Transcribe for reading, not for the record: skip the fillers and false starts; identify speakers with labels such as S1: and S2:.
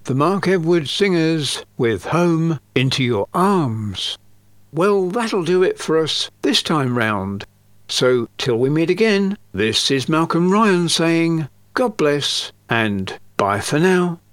S1: The Mark Edwards Singers with Home into Your Arms. Well, that'll do it for us this time round. So, till we meet again, this is Malcolm Ryan saying, God bless, and bye for now.